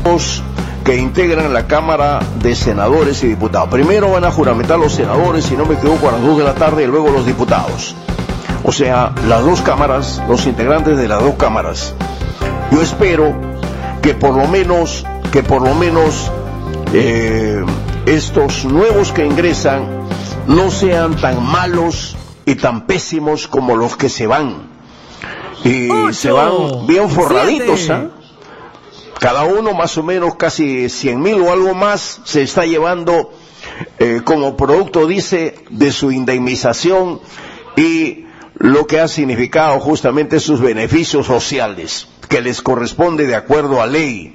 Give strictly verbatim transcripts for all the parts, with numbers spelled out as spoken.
que integran la Cámara de Senadores y Diputados. Primero van a juramentar los senadores, si no me equivoco, a las dos de la tarde, y luego los diputados. O sea, las dos cámaras, los integrantes de las dos cámaras. Yo espero que por lo menos, que por lo menos eh, estos nuevos que ingresan no sean tan malos y tan pésimos como los que se van. Y Ocho, se van bien forraditos, ¿ah? ¿eh? Cada uno más o menos casi cien mil o algo más se está llevando eh, como producto, dice, de su indemnización y lo que ha significado justamente sus beneficios sociales que les corresponde de acuerdo a ley.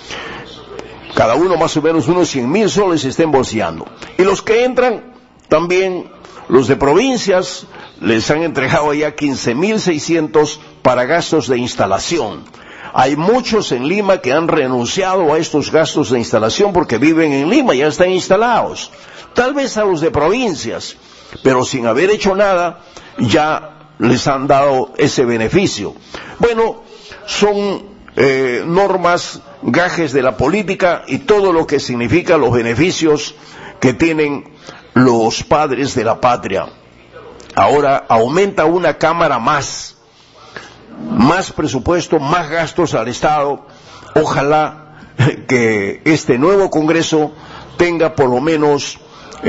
Cada uno más o menos unos cien mil soles se está embolsillando. Y los que entran, también los de provincias, les han entregado ya quince mil seiscientos para gastos de instalación. Hay muchos en Lima que han renunciado a estos gastos de instalación porque viven en Lima, ya están instalados. Tal vez a los de provincias, pero sin haber hecho nada, ya les han dado ese beneficio. Bueno, son eh, normas, gajes de la política y todo lo que significa los beneficios que tienen los padres de la patria. Ahora aumenta una cámara más. Más presupuesto, más gastos al Estado. Ojalá que este nuevo Congreso tenga por lo menos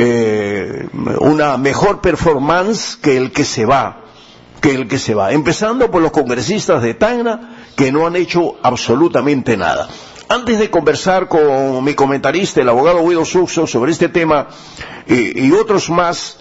eh, una mejor performance que el que se va, que el que se va. Empezando por los congresistas de Tacna, que no han hecho absolutamente nada. Antes de conversar con mi comentarista, el abogado Guido Suxo, sobre este tema y, y otros más,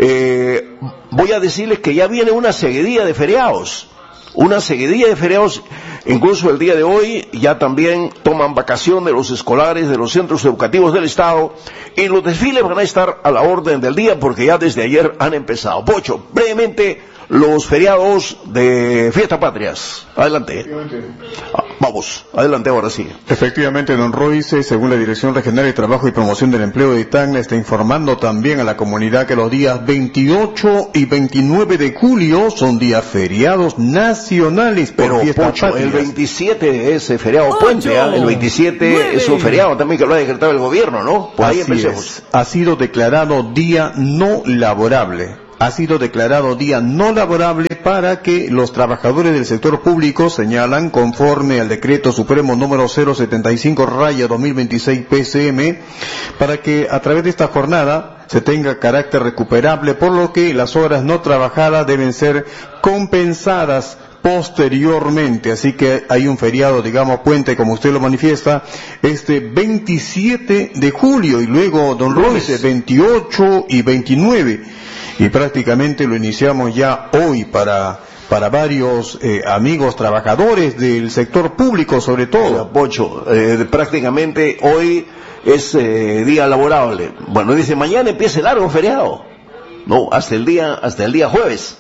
eh, voy a decirles que ya viene una seguidilla de feriados. Una seguidilla de feriados, incluso el día de hoy ya también toman vacación de los escolares de los centros educativos del Estado y los desfiles van a estar a la orden del día porque ya desde ayer han empezado. Pocho, brevemente los feriados de Fiestas Patrias. Adelante. Ah, vamos, adelante ahora sí. Efectivamente, don Royce, según la Dirección Regional de Trabajo y Promoción del Empleo de Tacna, está informando también a la comunidad que los días veintiocho y veintinueve de julio son días feriados nacionales por Pero, Fiestas Pocho, Patrias. el veintisiete es feriado puente, ¿eh? El veintisiete nueve es un feriado también que lo ha decretado el gobierno, ¿no? Por ahí Así empecemos. es. Ha sido declarado día no laborable. Ha sido declarado día no laborable para que los trabajadores del sector público, señalan, conforme al decreto supremo número cero setenta y cinco raya dos mil veintiséis P C M, para que a través de esta jornada se tenga carácter recuperable, por lo que las horas no trabajadas deben ser compensadas posteriormente. Así que hay un feriado, digamos, puente, como usted lo manifiesta, este veintisiete de julio y luego, don Royce, veintiocho y veintinueve. Y prácticamente lo iniciamos ya hoy para para varios eh, amigos trabajadores del sector público, sobre todo. O sea, Pocho, eh, prácticamente hoy es eh, día laborable. Bueno, dice, mañana empieza el largo feriado. No, hasta el día hasta el día jueves.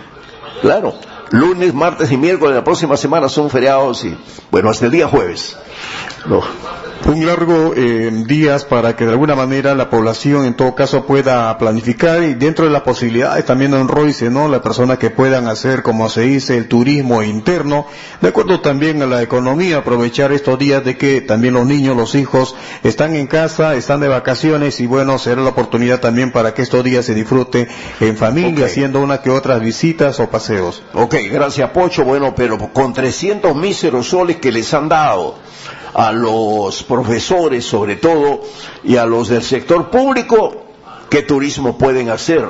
Claro, lunes, martes y miércoles de la próxima semana son feriados y, bueno, hasta el día jueves. No. Un largo eh, días para que de alguna manera la población en todo caso pueda planificar, y dentro de las posibilidades también, don Royce, ¿no? Las personas que puedan hacer, como se dice, el turismo interno, de acuerdo también a la economía, aprovechar estos días de que también los niños, los hijos están en casa, están de vacaciones, y bueno, será la oportunidad también para que estos días se disfrute en familia, okay, haciendo una que otras visitas o paseos. Ok, gracias, Pocho. Bueno, pero con trescientos míseros soles que les han dado a los profesores sobre todo y a los del sector público, ¿qué turismo pueden hacer?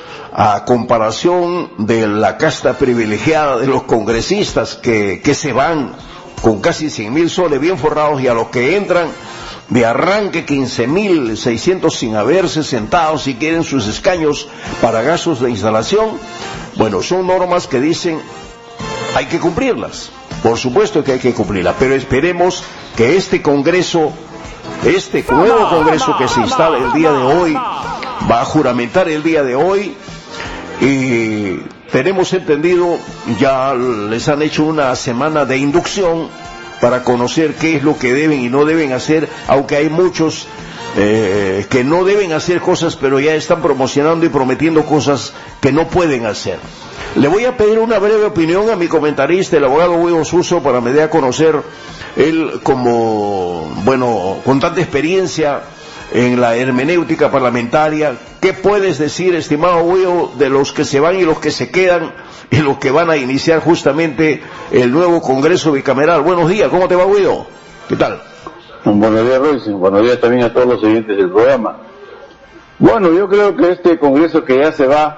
A comparación de la casta privilegiada de los congresistas que, que se van con casi cien mil soles bien forrados, y a los que entran de arranque quince mil seiscientos sin haberse sentado si quieren sus escaños para gastos de instalación. Bueno, son normas que dicen hay que cumplirlas. Por supuesto que hay que cumplirla, pero esperemos que este Congreso, este nuevo Congreso que se instala el día de hoy, va a juramentar el día de hoy, y tenemos entendido, ya les han hecho una semana de inducción para conocer qué es lo que deben y no deben hacer, aunque hay muchos eh, que no deben hacer cosas, pero ya están promocionando y prometiendo cosas que no pueden hacer. Le voy a pedir una breve opinión a mi comentarista, el abogado Guido Suso, para me dé a conocer, él como, bueno, con tanta experiencia en la hermenéutica parlamentaria, ¿qué puedes decir, estimado Guido, de los que se van y los que se quedan y los que van a iniciar justamente el nuevo Congreso bicameral? Buenos días, ¿cómo te va, Guido? ¿Qué tal? Buenos días, Royce. Buenos días también a todos los oyentes del programa. Bueno, yo creo que este Congreso que ya se va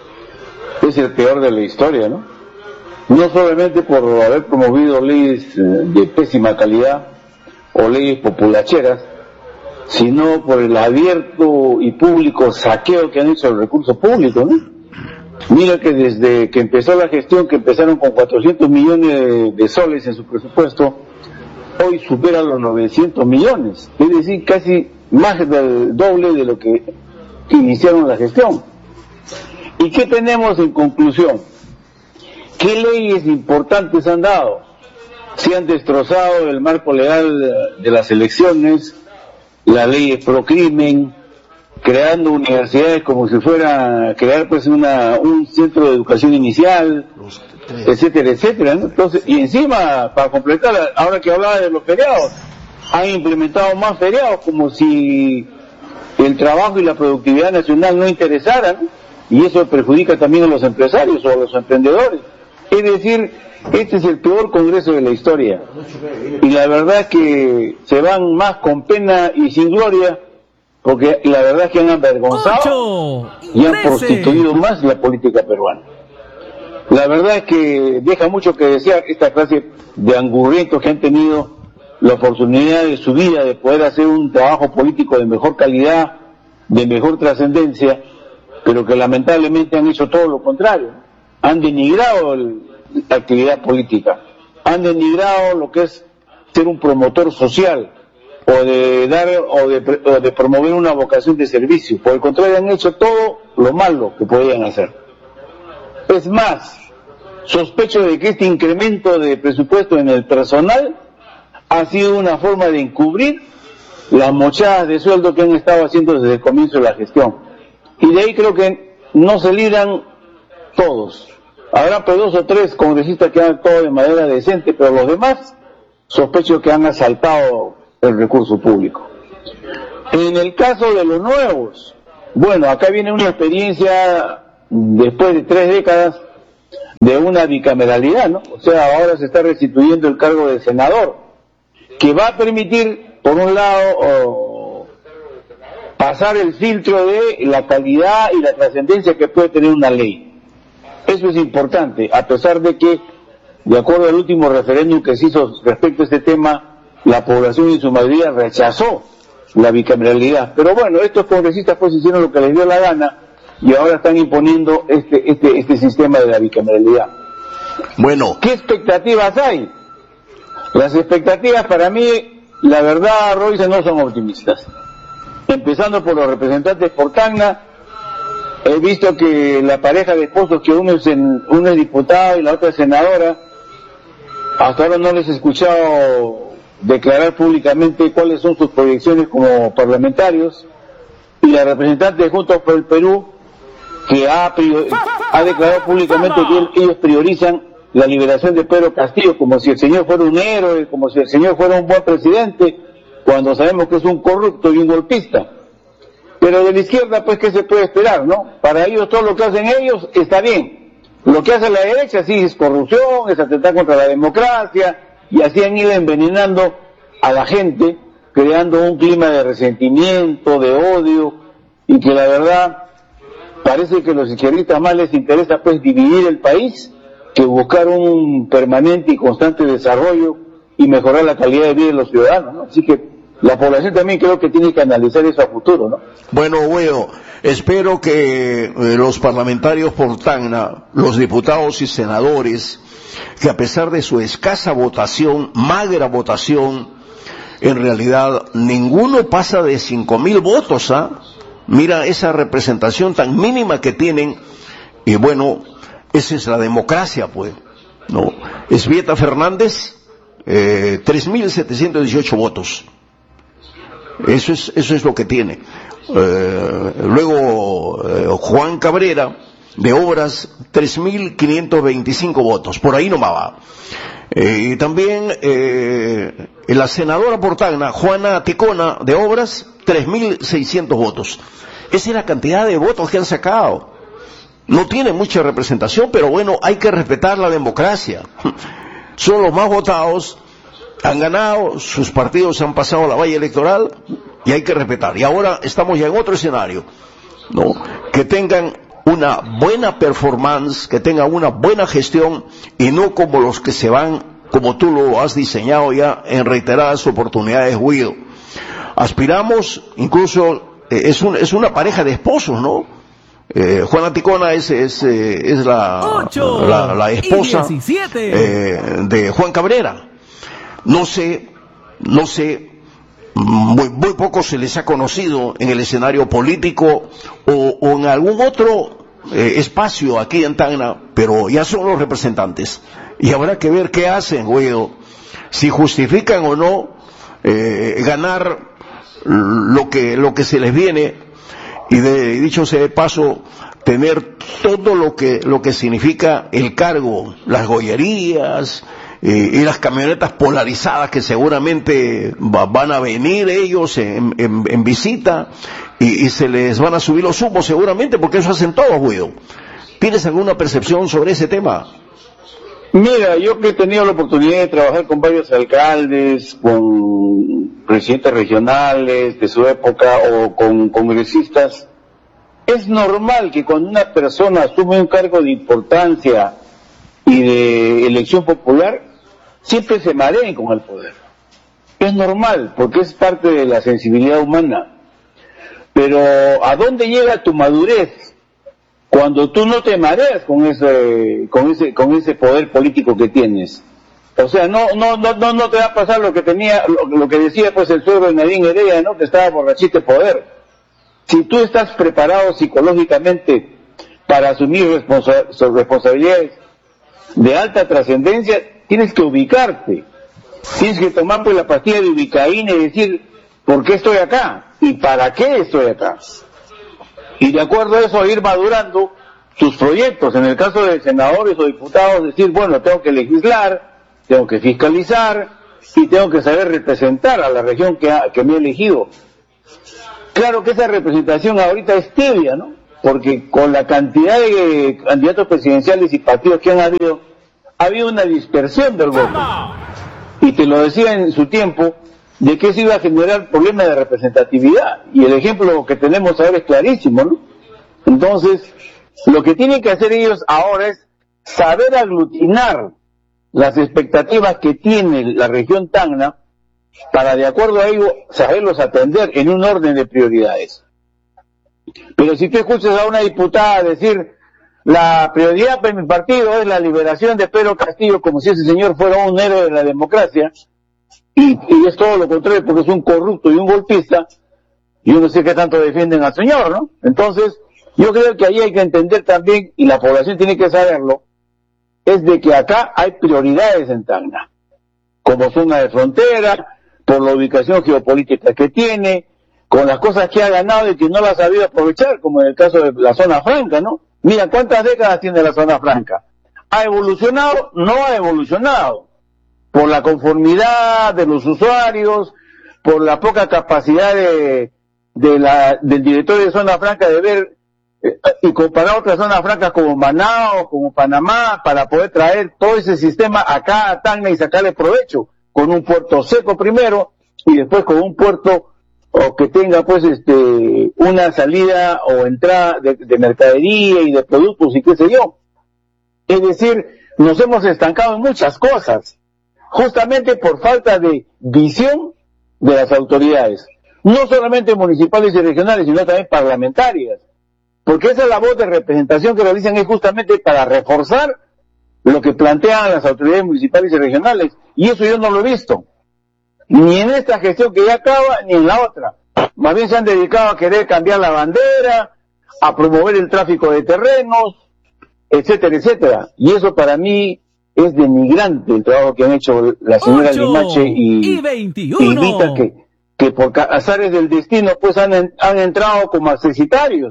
es el peor de la historia, ¿no? No solamente por haber promovido leyes de pésima calidad o leyes populacheras, sino por el abierto y público saqueo que han hecho el recurso público, ¿no? Mira que desde que empezó la gestión, que empezaron con cuatrocientos millones de soles en su presupuesto, hoy supera los novecientos millones, es decir, casi más del doble de lo que, que iniciaron la gestión. ¿Y qué tenemos en conclusión? ¿Qué leyes importantes han dado? Se han destrozado el marco legal de las elecciones, las leyes pro crimen, creando universidades como si fuera crear pues una un centro de educación inicial, etcétera, etcétera, ¿no? Entonces, y encima, para completar, ahora que hablaba de los feriados, han implementado más feriados como si el trabajo y la productividad nacional no interesaran, ¿no? Y eso perjudica también a los empresarios o a los emprendedores. Es decir, este es el peor Congreso de la historia, y la verdad es que se van más con pena y sin gloria, porque la verdad es que han avergonzado y han prostituido más la política peruana. La verdad es que deja mucho que desear esta clase de angurrientos que han tenido la oportunidad de su vida de poder hacer un trabajo político de mejor calidad, de mejor trascendencia, pero que lamentablemente han hecho todo lo contrario. Han denigrado el, la actividad política, han denigrado lo que es ser un promotor social, o de dar o de, o de promover una vocación de servicio. Por el contrario, han hecho todo lo malo que podían hacer. Es más, sospecho de que este incremento de presupuesto en el personal ha sido una forma de encubrir las mochadas de sueldo que han estado haciendo desde el comienzo de la gestión. Y de ahí creo que no se libran todos. Habrá pues dos o tres congresistas que han actuado de manera decente, pero los demás sospecho que han asaltado el recurso público. En el caso de los nuevos, bueno, acá viene una experiencia después de tres décadas de una bicameralidad, ¿no? O sea, ahora se está restituyendo el cargo de senador, que va a permitir, por un lado, oh, pasar el filtro de la calidad y la trascendencia que puede tener una ley. Eso es importante, a pesar de que, de acuerdo al último referéndum que se hizo respecto a este tema, la población en su mayoría rechazó la bicameralidad. Pero bueno, estos congresistas pues hicieron lo que les dio la gana y ahora están imponiendo este este este sistema de la bicameralidad. Bueno, ¿qué expectativas hay? Las expectativas para mí, la verdad, Royce, no son optimistas. Empezando por los representantes por Tacna, he visto que la pareja de esposos, que uno es, en, uno es diputado y la otra es senadora, hasta ahora no les he escuchado declarar públicamente cuáles son sus proyecciones como parlamentarios. Y la representante de Juntos por el Perú, que ha, prior, ha declarado públicamente que ellos priorizan la liberación de Pedro Castillo, como si el señor fuera un héroe, como si el señor fuera un buen presidente, cuando sabemos que es un corrupto y un golpista. Pero de la izquierda, pues, ¿qué se puede esperar, no? Para ellos todo lo que hacen ellos está bien. Lo que hace la derecha sí es corrupción, es atentar contra la democracia, y así han ido envenenando a la gente, creando un clima de resentimiento, de odio, y que la verdad parece que a los izquierdistas más les interesa pues dividir el país que buscar un permanente y constante desarrollo y mejorar la calidad de vida de los ciudadanos, ¿no? Así que la población también creo que tiene que analizar eso a futuro, ¿no? Bueno, bueno, espero que eh, los parlamentarios por Tacna, los diputados y senadores, que a pesar de su escasa votación, magra votación, en realidad ninguno pasa de cinco mil votos, ¿ah? Mira esa representación tan mínima que tienen, y bueno, esa es la democracia, pues, ¿no? Esbieta Fernández, eh, tres mil setecientos dieciocho votos. Eso es, eso es lo que tiene. Eh, luego, eh, Juan Cabrera, de Obras, tres mil quinientos veinticinco votos, por ahí nomás va. Eh, y también eh, la senadora por Tacna, Juana Ticona, de Obras, tres mil seiscientos votos. Esa es la cantidad de votos que han sacado. No tiene mucha representación, pero bueno, hay que respetar la democracia. Son los más votados, han ganado, sus partidos han pasado la valla electoral y hay que respetar. Y ahora estamos ya en otro escenario, ¿no? Que tengan una buena performance, que tengan una buena gestión y no como los que se van, como tú lo has diseñado ya en reiteradas oportunidades, Guido. Aspiramos, incluso, eh, es, un, es una pareja de esposos, ¿no? Eh, Juana Ticona es, es, eh, es la, la, la esposa eh, de Juan Cabrera. No sé, no sé, muy, muy poco se les ha conocido en el escenario político o, o en algún otro eh, espacio aquí en Tacna, pero ya son los representantes. Y habrá que ver qué hacen, Guido, si justifican o no eh, ganar lo que, lo que se les viene. Y de, dicho sea de paso, tener todo lo que, lo que significa el cargo, las joyerías eh, y las camionetas polarizadas que seguramente va, van a venir ellos en, en, en visita y, y se les van a subir los humos seguramente, porque eso hacen todos, Guido. ¿Tienes alguna percepción sobre ese tema? Mira, yo que he tenido la oportunidad de trabajar con varios alcaldes, con presidentes regionales de su época o con congresistas, es normal que cuando una persona asume un cargo de importancia y de elección popular, siempre se mareen con el poder. Es normal, porque es parte de la sensibilidad humana. Pero ¿a dónde llega tu madurez cuando tú no te mareas con ese, con ese, con ese poder político que tienes? O sea, no, no, no, no, no te va a pasar lo que tenía, lo, lo que decía pues el suegro de Nadine Heredia, ¿no? Que estaba borrachito de poder. Si tú estás preparado psicológicamente para asumir responsa responsabilidades de alta trascendencia, tienes que ubicarte. Tienes que tomar pues la pastilla de ubicaína y decir, ¿por qué estoy acá? ¿Y para qué estoy acá? Y de acuerdo a eso ir madurando sus proyectos. En el caso de senadores o diputados, decir, bueno, tengo que legislar, tengo que fiscalizar y tengo que saber representar a la región que, ha, que me ha elegido. Claro que esa representación ahorita es tibia, ¿no? Porque con la cantidad de candidatos presidenciales y partidos que han habido, ha habido una dispersión del voto. Y te lo decía en su tiempo, de que eso iba a generar problemas de representatividad. Y el ejemplo que tenemos ahora es clarísimo, ¿no? Entonces, lo que tienen que hacer ellos ahora es saber aglutinar las expectativas que tiene la región Tacna para, de acuerdo a ello, saberlos atender en un orden de prioridades. Pero si tú escuchas a una diputada decir, la prioridad para mi partido es la liberación de Pedro Castillo, como si ese señor fuera un héroe de la democracia, y, y es todo lo contrario porque es un corrupto y un golpista, yo no sé qué tanto defienden al señor, ¿no? Entonces, yo creo que ahí hay que entender también, y la población tiene que saberlo, es de que acá hay prioridades en Tacna, como zona de frontera, por la ubicación geopolítica que tiene, con las cosas que ha ganado y que no las ha sabido aprovechar, como en el caso de la zona franca, ¿no? Mira, ¿cuántas décadas tiene la zona franca? ¿Ha evolucionado? No ha evolucionado. Por la conformidad de los usuarios, por la poca capacidad de, de la, del directorio de zona franca de ver eh, y comparar otras zonas francas como Manao, como Panamá, para poder traer todo ese sistema acá a Tacna y sacarle provecho, con un puerto seco primero y después con un puerto o que tenga pues este una salida o entrada de, de mercadería y de productos y qué sé yo. Es decir, nos hemos estancado en muchas cosas, justamente por falta de visión de las autoridades, no solamente municipales y regionales, sino también parlamentarias, porque esa labor de representación que realizan es justamente para reforzar lo que plantean las autoridades municipales y regionales, y eso yo no lo he visto, ni en esta gestión que ya acaba, ni en la otra. Más bien se han dedicado a querer cambiar la bandera, a promover el tráfico de terrenos, etcétera, etcétera. Y eso para mí es denigrante el trabajo que han hecho la señora Limache y, y, y Vita, que, que por azares del destino pues han, han entrado como accesitarios.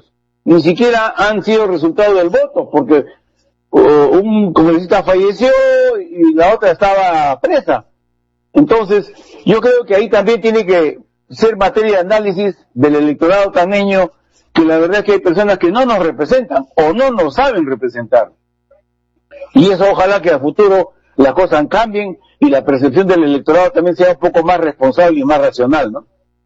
ni siquiera han sido resultado del voto, porque uh, un congresista falleció y la otra estaba presa. Entonces, yo creo que ahí también tiene que ser materia de análisis del electorado taneño, que la verdad es que hay personas que no nos representan o no nos saben representar. Y eso ojalá que a futuro las cosas cambien y la percepción del electorado también sea un poco más responsable y más racional, ¿no?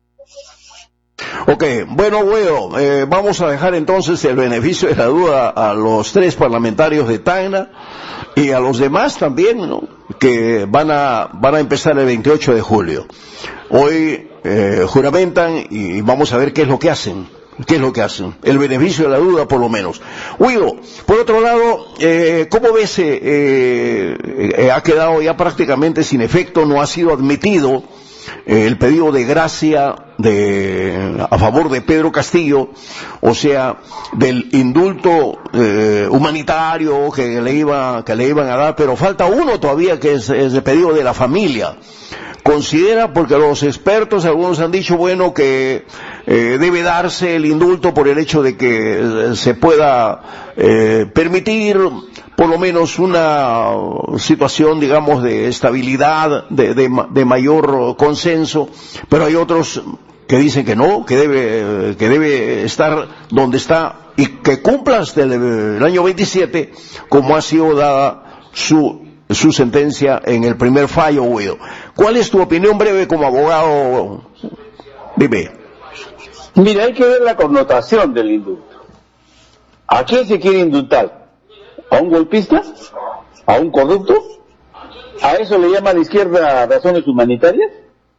Ok, bueno, bueno, eh, vamos a dejar entonces el beneficio de la duda a los tres parlamentarios de Tacna y a los demás también, ¿no?, que van a van a empezar el veintiocho de julio. Hoy eh, juramentan y vamos a ver qué es lo que hacen. ¿Qué es lo que hacen? El beneficio de la duda, por lo menos. Guido, por otro lado, eh, ¿cómo ves? Eh, eh, ha quedado ya prácticamente sin efecto, no ha sido admitido eh, el pedido de gracia de a favor de Pedro Castillo, o sea, del indulto eh, humanitario que le iba que le iban a dar, pero falta uno todavía, que es, es el pedido de la familia. Considera, porque los expertos, algunos han dicho, bueno, que eh, debe darse el indulto por el hecho de que eh, se pueda eh, permitir por lo menos una situación, digamos, de estabilidad, de, de, de mayor consenso, pero hay otros que dicen que no, que debe, que debe estar donde está y que cumpla hasta el, el año veintisiete, como ha sido dada su su sentencia en el primer fallo, Guido. ¿Cuál es tu opinión breve como abogado? Dime. Mira, hay que ver la connotación del indulto. ¿A quién se quiere indultar? ¿A un golpista? ¿A un corrupto? ¿A eso le llama a la izquierda razones humanitarias?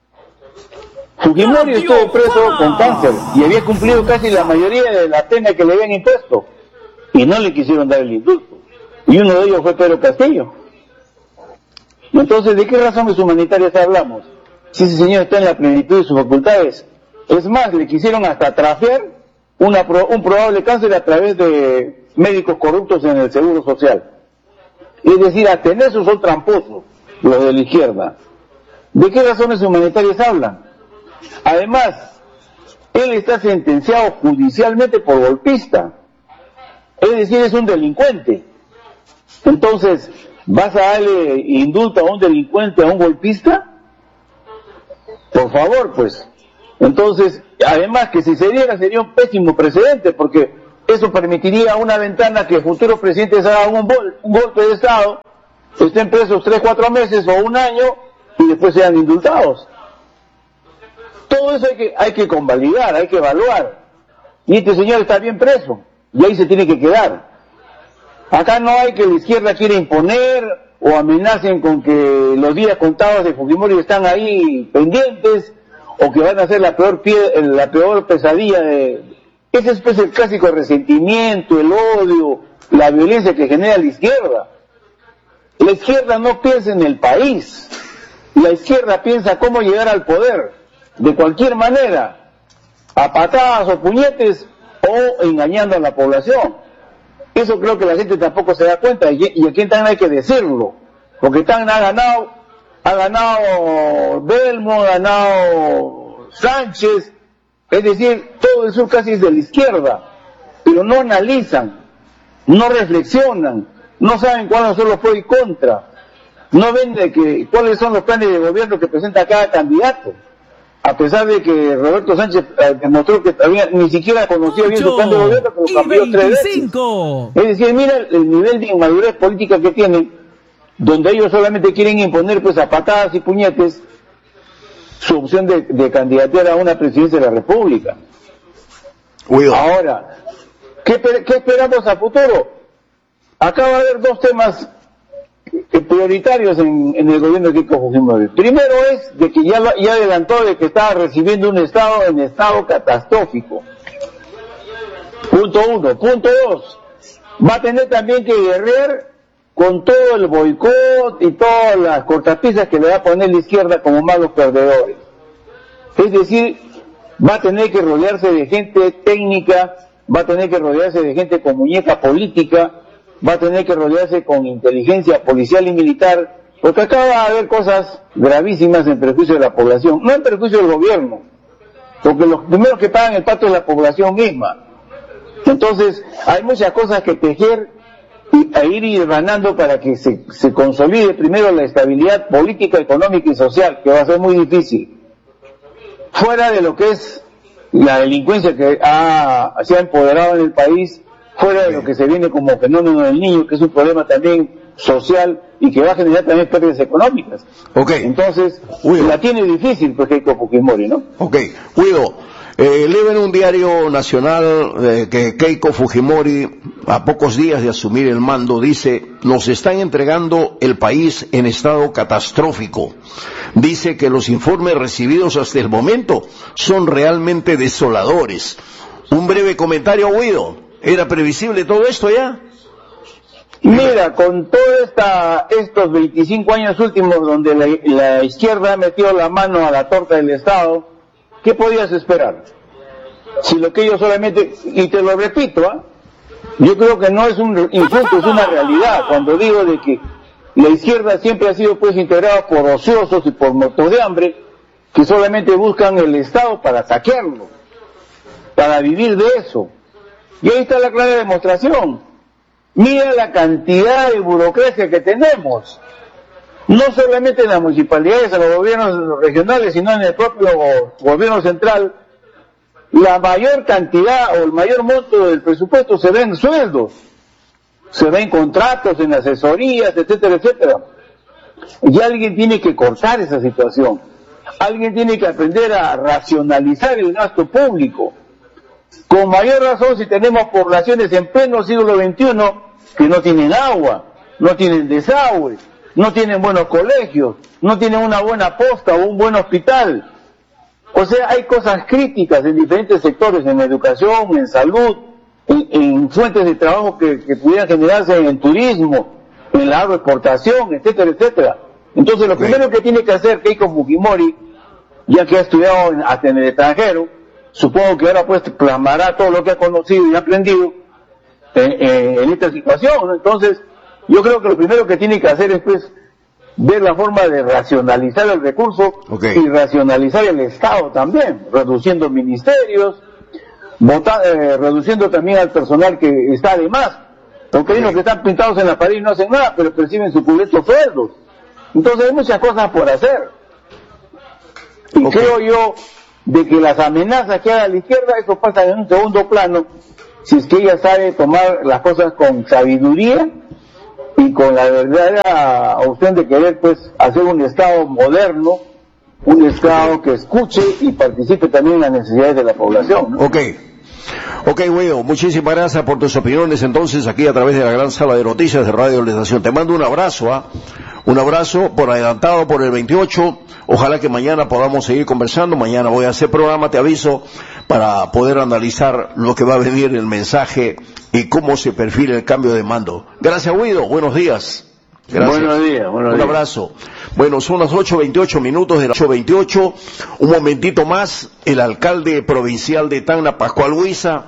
Fujimori estuvo preso con cáncer y había cumplido casi la mayoría de la pena que le habían impuesto y no le quisieron dar el indulto. Y uno de ellos fue Pedro Castillo. Entonces, ¿de qué razones humanitarias hablamos? Si ese señor está en la plenitud de sus facultades. Es más, le quisieron hasta trafiar una, un probable cáncer a través de médicos corruptos en el Seguro Social. Es decir, hasta en eso son tramposos los de la izquierda. ¿De qué razones humanitarias hablan? Además, él está sentenciado judicialmente por golpista. Es decir, es un delincuente. Entonces, ¿vas a darle indulto a un delincuente, a un golpista? Por favor, pues. Entonces, además que si se diera sería un pésimo precedente, porque eso permitiría una ventana que futuros presidentes hagan un, un golpe de Estado, estén presos tres, cuatro meses o un año y después sean indultados. Todo eso hay que, hay que convalidar, hay que evaluar. Y este señor está bien preso, y ahí se tiene que quedar. Acá no hay que la izquierda quiera imponer o amenacen con que los días contados de Fujimori están ahí pendientes o que van a ser la peor pie, la peor pesadilla de... Ese es pues el clásico resentimiento, el odio, la violencia que genera la izquierda. La izquierda no piensa en el país, la izquierda piensa cómo llegar al poder, de cualquier manera, a patadas o puñetes o engañando a la población. Eso creo que la gente tampoco se da cuenta, y aquí en Tacna hay que decirlo, porque Tacna ha ganado, ha ganado Belmo, ha ganado Sánchez, es decir, todo el sur casi es de la izquierda, pero no analizan, no reflexionan, no saben cuáles son los pros y contras, no ven de que, cuáles son los planes de gobierno que presenta cada candidato. A pesar de que Roberto Sánchez eh, demostró que todavía ni siquiera conocía bien su plan de gobierno, pero cambió tres veces. Es decir, mira el nivel de inmadurez política que tienen, donde ellos solamente quieren imponer pues a patadas y puñetes su opción de, de candidatear a una presidencia de la República. Cuidado. Ahora, ¿qué, ¿qué esperamos a futuro? Acá va a haber dos temas prioritarios en, en el gobierno de Keiko Fujimori. Primero es de que ya, ya adelantó de que estaba recibiendo un estado en estado catastrófico. Punto uno. Punto dos. Va a tener también que guerrear con todo el boicot y todas las cortapisas que le va a poner la izquierda como malos perdedores. Es decir, va a tener que rodearse de gente técnica, va a tener que rodearse de gente con muñeca política, va a tener que rodearse con inteligencia policial y militar, porque acá va a haber cosas gravísimas en perjuicio de la población, no en perjuicio del gobierno, porque los primeros que pagan el pato es la población misma. Entonces, hay muchas cosas que tejer y a ir hilvanando para que se, se consolide primero la estabilidad política, económica y social, que va a ser muy difícil. Fuera de lo que es la delincuencia que ha, se ha empoderado en el país, fuera de lo que se viene como fenómeno del niño, que es un problema también social y que va a generar también pérdidas económicas. Okay. Entonces, Guido. la tiene difícil pues Keiko Fujimori, ¿no? Ok, Guido, eh, leo en un diario nacional eh, que Keiko Fujimori, a pocos días de asumir el mando, dice: nos están entregando el país en estado catastrófico. Dice que los informes recibidos hasta el momento son realmente desoladores. Un breve comentario, Guido. ¿Era previsible todo esto ya? Mira, con todos esta, estos veinticinco años últimos donde la, la izquierda ha metido la mano a la torta del Estado, ¿qué podías esperar? Si lo que ellos solamente, y te lo repito, ¿eh? yo creo que no es un insulto, es una realidad, cuando digo de que la izquierda siempre ha sido pues integrada por ociosos y por muertos de hambre, que solamente buscan el Estado para saquearlo, para vivir de eso. Y ahí está la clara demostración. Mira la cantidad de burocracia que tenemos, no solamente en las municipalidades, en los gobiernos regionales, sino en el propio gobierno central. La mayor cantidad o el mayor monto del presupuesto se ve en sueldos, se ve en contratos, en asesorías, etcétera, etcétera. Y alguien tiene que cortar esa situación. Alguien tiene que aprender a racionalizar el gasto público. Con mayor razón si tenemos poblaciones en pleno siglo veintiuno que no tienen agua, no tienen desagüe, no tienen buenos colegios, no tienen una buena posta o un buen hospital. O sea, hay cosas críticas en diferentes sectores, en educación, en salud, en, en fuentes de trabajo que, que pudieran generarse en el turismo, en la agroexportación, etcétera, etcétera. Entonces, lo okay. primero que tiene que hacer Keiko Fujimori, ya que ha estudiado en, hasta en el extranjero, supongo que ahora pues plasmará todo lo que ha conocido y ha aprendido en, en, en esta situación, ¿no? Entonces, yo creo que lo primero que tiene que hacer es pues ver la forma de racionalizar el recurso okay. y racionalizar el Estado también, reduciendo ministerios, vota, eh, reduciendo también al personal que está de más, porque hay unos que están pintados en la pared y no hacen nada, pero perciben suculentos sueldos. Entonces hay muchas cosas por hacer. Y okay. creo yo de que las amenazas que haga la izquierda, eso pasa en un segundo plano, si es que ella sabe tomar las cosas con sabiduría y con la verdadera opción de querer pues hacer un Estado moderno, un Estado que escuche y participe también en las necesidades de la población, ¿no? Ok, ok, Guido, muchísimas gracias por tus opiniones entonces aquí a través de la gran sala de noticias de Radio La Estación. Te mando un abrazo, ¿ah? ¿eh? Un abrazo por adelantado por el veintiocho, ojalá que mañana podamos seguir conversando, mañana voy a hacer programa, te aviso, para poder analizar lo que va a venir, el mensaje y cómo se perfila el cambio de mando. Gracias, Guido, buenos días. Gracias. Buenos días, buenos días. Un abrazo. Bueno, son las ocho veintiocho minutos de las ocho veintiocho, un momentito más, el alcalde provincial de Tacna, Pascual Huiza,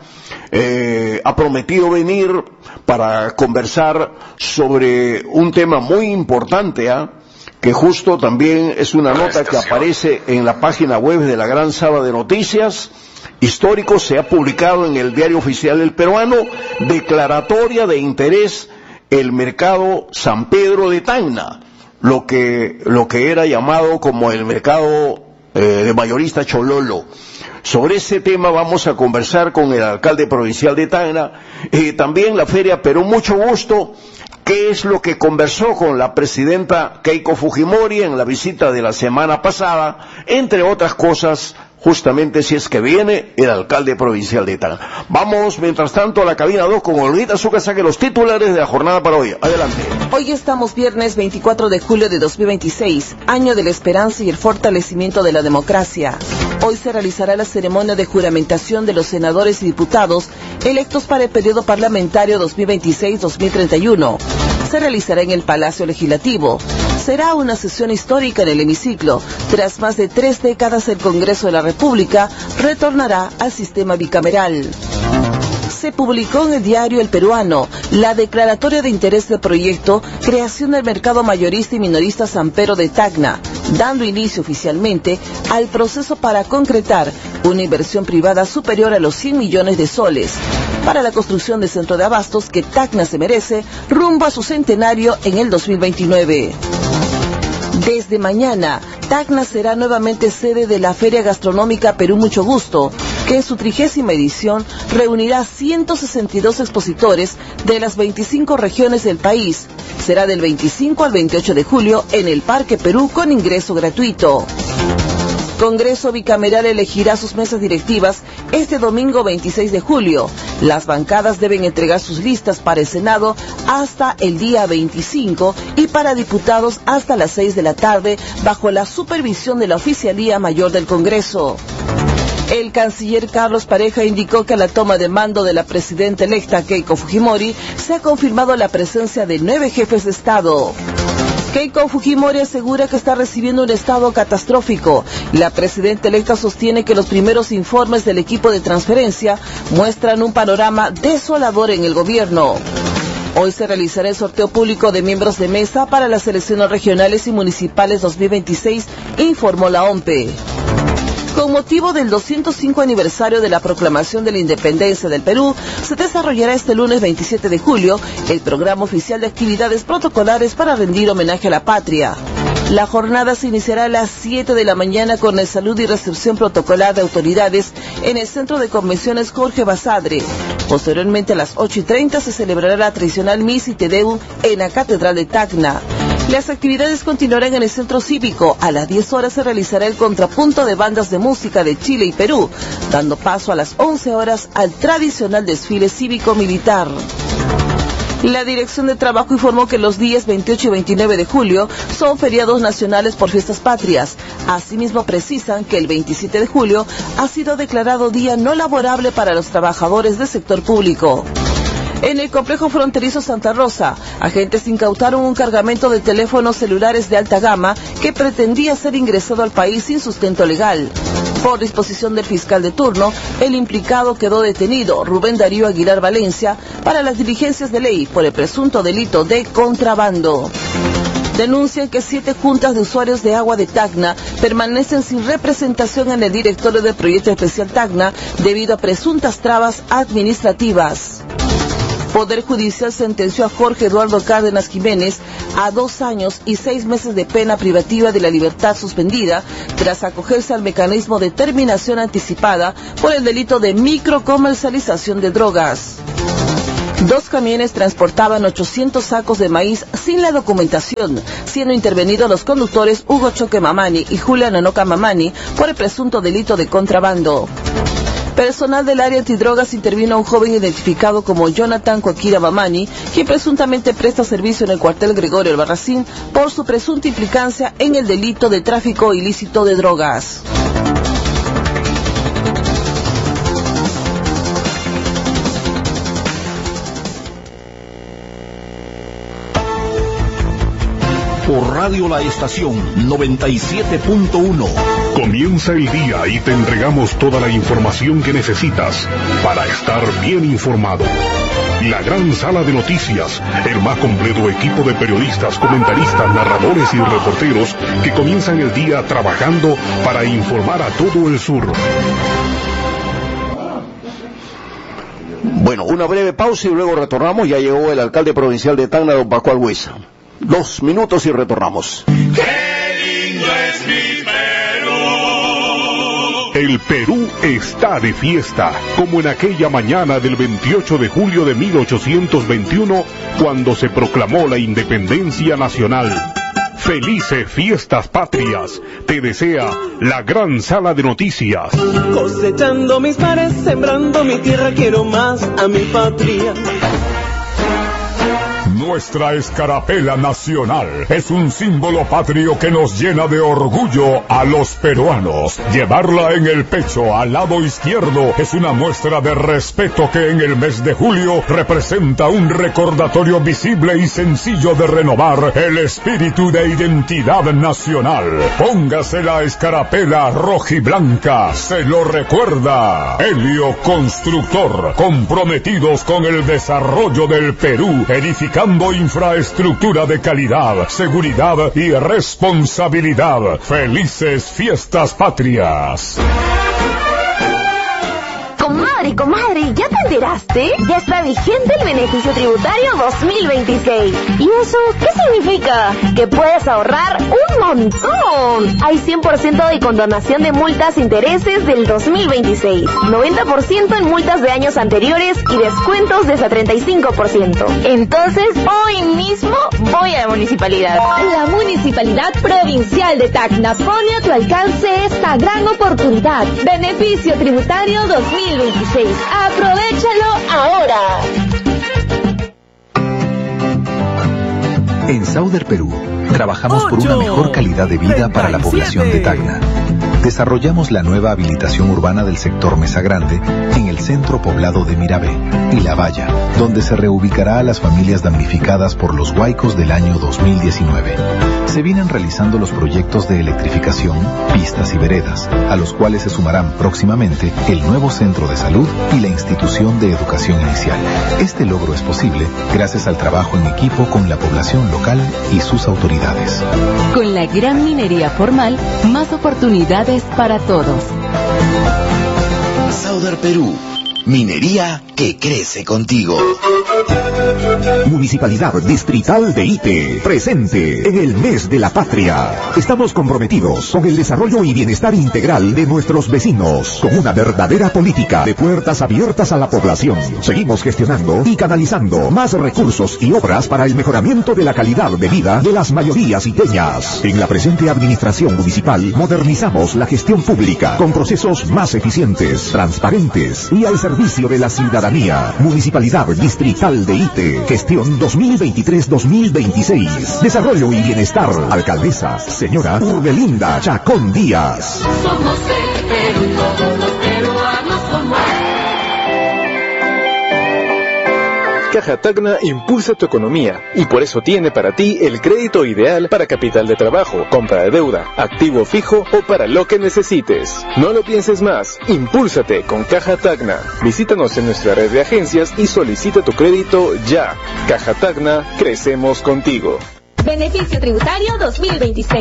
eh, ha prometido venir para conversar sobre un tema muy importante, ¿eh? que justo también es una nota que aparece en la página web de la gran sala de noticias. Histórico, se ha publicado en el Diario Oficial del Peruano, declaratoria de interés el mercado San Pedro de Tacna, lo que, lo que era llamado como el mercado eh, de mayorista Chololo. Sobre ese tema vamos a conversar con el alcalde provincial de Tacna, eh, también la feria, pero mucho gusto. ¿Qué es lo que conversó con la presidenta Keiko Fujimori en la visita de la semana pasada? Entre otras cosas, justamente si es que viene el alcalde provincial de Tacna. Vamos, mientras tanto, a la cabina dos con Olguita Zucca, saque los titulares de la jornada para hoy. Adelante. Hoy estamos viernes veinticuatro de julio de dos mil veintiséis, año de la esperanza y el fortalecimiento de la democracia. Hoy se realizará la ceremonia de juramentación de los senadores y diputados electos para el periodo parlamentario dos mil veintiséis a dos mil treinta y uno. Se realizará en el Palacio Legislativo. Será una sesión histórica en el hemiciclo. Tras más de tres décadas, el Congreso de la República retornará al sistema bicameral. Se publicó en el diario El Peruano la declaratoria de interés del proyecto Creación del Mercado Mayorista y Minorista San Pedro de Tacna, dando inicio oficialmente al proceso para concretar una inversión privada superior a los cien millones de soles, para la construcción del centro de abastos que Tacna se merece rumbo a su centenario en el dos mil veintinueve. Desde mañana, Tacna será nuevamente sede de la Feria Gastronómica Perú Mucho Gusto, que en su trigésima edición reunirá ciento sesenta y dos expositores de las veinticinco regiones del país. Será del veinticinco al veintiocho de julio en el Parque Perú con ingreso gratuito. Congreso Bicameral elegirá sus mesas directivas este domingo veintiséis de julio. Las bancadas deben entregar sus listas para el Senado hasta el día veinticinco y para diputados hasta las seis de la tarde bajo la supervisión de la Oficialía Mayor del Congreso. El canciller Carlos Pareja indicó que a la toma de mando de la presidenta electa Keiko Fujimori se ha confirmado la presencia de nueve jefes de Estado. Keiko Fujimori asegura que está recibiendo un estado catastrófico. La presidenta electa sostiene que los primeros informes del equipo de transferencia muestran un panorama desolador en el gobierno. Hoy se realizará el sorteo público de miembros de mesa para las elecciones regionales y municipales dos mil veintiséis, informó la O M P E. Con motivo del doscientos cinco aniversario de la proclamación de la independencia del Perú, se desarrollará este lunes veintisiete de julio el programa oficial de actividades protocolares para rendir homenaje a la patria. La jornada se iniciará a las siete de la mañana con el saludo y recepción protocolar de autoridades en el Centro de Convenciones Jorge Basadre. Posteriormente a las ocho y treinta se celebrará la tradicional Misa y Te Deum en la Catedral de Tacna. Las actividades continuarán en el Centro Cívico. A las diez horas se realizará el contrapunto de bandas de música de Chile y Perú, dando paso a las once horas al tradicional desfile cívico-militar. La Dirección de Trabajo informó que los días veintiocho y veintinueve de julio son feriados nacionales por fiestas patrias. Asimismo precisan que el veintisiete de julio ha sido declarado día no laborable para los trabajadores del sector público. En el complejo fronterizo Santa Rosa, agentes incautaron un cargamento de teléfonos celulares de alta gama que pretendía ser ingresado al país sin sustento legal. Por disposición del fiscal de turno, el implicado quedó detenido, Rubén Darío Aguilar Valencia, para las diligencias de ley por el presunto delito de contrabando. Denuncian que siete juntas de usuarios de agua de Tacna permanecen sin representación en el directorio del Proyecto Especial Tacna debido a presuntas trabas administrativas. Poder Judicial sentenció a Jorge Eduardo Cárdenas Jiménez a dos años y seis meses de pena privativa de la libertad suspendida tras acogerse al mecanismo de terminación anticipada por el delito de microcomercialización de drogas. Dos camiones transportaban ochocientos sacos de maíz sin la documentación, siendo intervenidos los conductores Hugo Choque Mamani y Julia Nanoca Mamani por el presunto delito de contrabando. Personal del área antidrogas intervino a un joven identificado como Jonathan Coaquira Mamani, quien presuntamente presta servicio en el cuartel Gregorio Albarracín por su presunta implicancia en el delito de tráfico ilícito de drogas. Por Radio La Estación noventa y siete punto uno. Comienza el día y te entregamos toda la información que necesitas para estar bien informado. La gran sala de noticias, el más completo equipo de periodistas, comentaristas, narradores y reporteros que comienzan el día trabajando para informar a todo el sur. Bueno, una breve pausa y luego retornamos. Ya llegó el alcalde provincial de Tacna, don Pascual Huesa. Dos minutos y retornamos. ¡Qué lindo es mi Perú! El Perú está de fiesta, como en aquella mañana del veintiocho de julio de mil ochocientos veintiuno, cuando se proclamó la independencia nacional. Felices fiestas patrias, te desea la gran sala de noticias. Cosechando mis pares, sembrando mi tierra, quiero más a mi patria. Nuestra escarapela nacional es un símbolo patrio que nos llena de orgullo a los peruanos. Llevarla en el pecho al lado izquierdo es una muestra de respeto que en el mes de julio representa un recordatorio visible y sencillo de renovar el espíritu de identidad nacional. Póngase la escarapela rojiblanca, se lo recuerda. Helio Constructor, comprometidos con el desarrollo del Perú, edificando infraestructura de calidad, seguridad y responsabilidad. Felices fiestas patrias. Comadre, comadre, ¿ya te enteraste? Ya está vigente el beneficio tributario dos mil veintiséis. ¿Y eso qué significa? Que puedes ahorrar un montón. Hay cien por ciento de condonación de multas e intereses del dos mil veintiséis, noventa por ciento en multas de años anteriores y descuentos de hasta treinta y cinco por ciento. Entonces, hoy mismo voy a la municipalidad. La Municipalidad Provincial de Tacna pone a tu alcance esta gran oportunidad. Beneficio tributario dos mil veintiséis. ¡Aprovechalo ahora! En Sauder Perú, trabajamos por una mejor calidad de vida para la población de Tacna. Desarrollamos la nueva habilitación urbana del sector Mesa Grande en el centro poblado de Mirabé y La Valla, donde se reubicará a las familias damnificadas por los huaicos del año dos mil diecinueve. Se vienen realizando los proyectos de electrificación, pistas y veredas, a los cuales se sumarán próximamente el nuevo centro de salud y la institución de educación inicial. Este logro es posible gracias al trabajo en equipo con la población local y sus autoridades. Con la gran minería formal, más oportunidades para todos. Sauder Perú, minería que crece contigo. Municipalidad Distrital de Ite, presente en el mes de la patria. Estamos comprometidos con el desarrollo y bienestar integral de nuestros vecinos, con una verdadera política de puertas abiertas a la población. Seguimos gestionando y canalizando más recursos y obras para el mejoramiento de la calidad de vida de las mayorías iteñas. En la presente administración municipal modernizamos la gestión pública con procesos más eficientes, transparentes y al servicio de la ciudadanía. Municipalidad Distrital de Ite, gestión dos mil veintitrés dos mil veintiséis. Desarrollo y bienestar. Alcaldesa, señora Urbelinda Chacón Díaz. Somos el Perú, todos los peruanos somos. Caja Tacna impulsa tu economía y por eso tiene para ti el crédito ideal para capital de trabajo, compra de deuda, activo fijo o para lo que necesites. No lo pienses más, impúlsate con Caja Tacna. Visítanos en nuestra red de agencias y solicita tu crédito ya. Caja Tacna, crecemos contigo. Beneficio tributario dos mil veintiséis.